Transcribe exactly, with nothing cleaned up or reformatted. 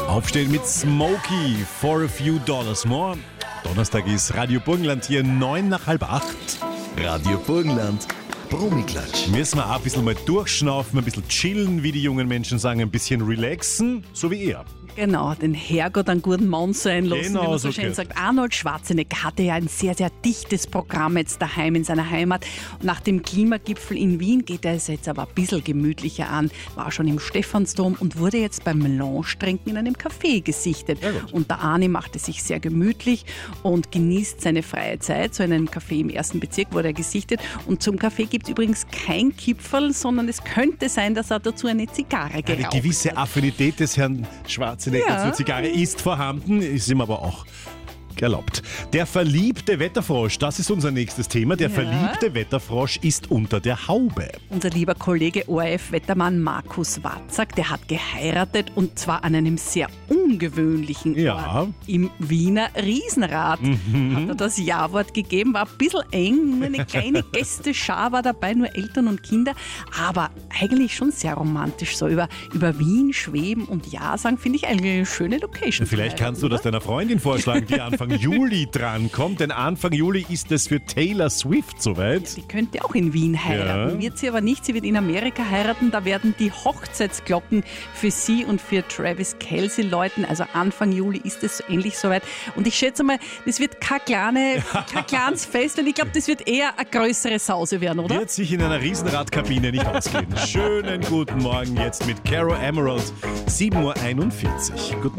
Aufstehen mit Smokey for a few dollars more. Donnerstag ist Radio Burgenland hier, neun nach halb acht. Radio Burgenland, Bromiklatsch. Müssen wir auch ein bisschen mal durchschnaufen, ein bisschen chillen, wie die jungen Menschen sagen, ein bisschen relaxen, so wie er. Genau, den Herrgott einen guten Mann sein lassen, Genau, wie man so so schön geht. sagt. Arnold Schwarzenegger hatte ja ein sehr, sehr dichtes Programm jetzt daheim in seiner Heimat. Und nach dem Klimagipfel in Wien geht er es jetzt aber ein bisschen gemütlicher an. War schon im Stephansdom und wurde jetzt beim Melange-Trinken in einem Café gesichtet. Und der Arni macht es sich sehr gemütlich und genießt seine freie Zeit. So in einem Café im ersten Bezirk wurde er gesichtet. Und zum Kaffee gibt es übrigens kein Kipferl, sondern es könnte sein, dass er dazu eine Zigarre geraucht Eine gewisse hat. Affinität des Herrn Schwarzenegger Ja. zur Zigarre ist vorhanden, ist ihm aber auch erlaubt. Der verliebte Wetterfrosch, das ist unser nächstes Thema. Der Ja. verliebte Wetterfrosch ist unter der Haube. Unser lieber Kollege O R F-Wettermann Markus Watzak, der hat geheiratet und zwar an einem sehr ungewöhnlichen Ja. Ort. Im Wiener Riesenrad hat er das Ja-Wort gegeben. War ein bisschen eng, nur eine kleine Gästeschar war dabei, nur Eltern und Kinder. Aber eigentlich schon sehr romantisch. So über, über Wien schweben und Ja sagen, finde ich eigentlich eine schöne Location. Vielleicht kannst du das deiner Freundin vorschlagen, die Anfang Juli drankommt, denn Anfang Juli ist es für Taylor Swift soweit. Die könnte auch in Wien heiraten, Ja. wird sie aber nicht. Sie wird in Amerika heiraten. Da werden die Hochzeitsglocken für sie und für Travis Kelce läuten. Also Anfang Juli ist es ähnlich soweit. Und ich schätze mal, das wird kein, kleine, kein kleines Fest. Und ich glaube, das wird eher eine größere Sause werden, oder? Wird sich in einer Riesenradkabine nicht ausgehen. Schönen guten Morgen jetzt mit Caro Emerald, sieben Uhr einundvierzig. Guten